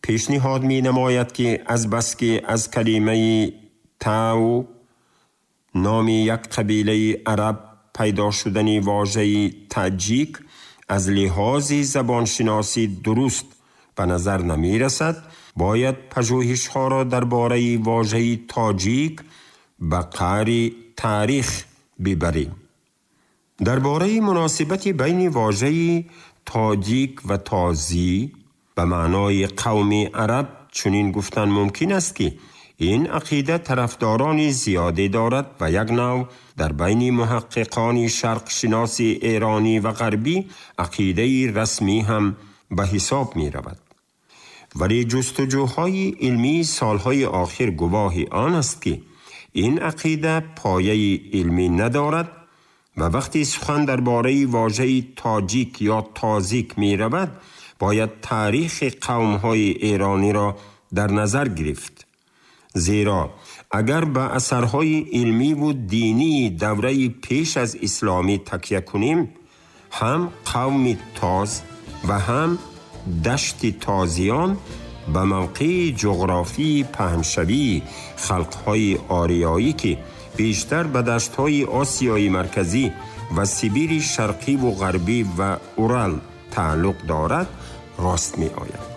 پیشنهاد می نماید که از بس که از کلمه تاو نام یک قبیله عرب پیدا شدن واژه تاجیک از لحاظ زبانشناسی درست به نظر نمی رسد، باید پژوهش ها را درباره واژه تاجیک به قعر تاریخ ببریم. درباره مناسبت بین واژه تاجیک و تازی به معنای قوم عرب چنین گفتن ممکن است که این عقیده طرفداران زیادی دارد و یک نوع در بین محققان شرق شناس ایرانی و غربی عقیده رسمی هم به حساب می رود. ولی جستجوهای علمی سالهای آخر گواه آن است که این عقیده پایه علمی ندارد و وقتی سخن درباره واژه تاجیک یا تازیک می رود باید تاریخ قوم‌های ایرانی را در نظر گرفت. زیرا اگر به اثرهای علمی و دینی دوره پیش از اسلامی تکیه کنیم، هم قوم تاز و هم دشت تازیان به موقع جغرافی پهنشوی خلقهای آریایی که بیشتر به دشتهای آسیای مرکزی و سیبیر شرقی و غربی و اورال تعلق دارد راست می آید.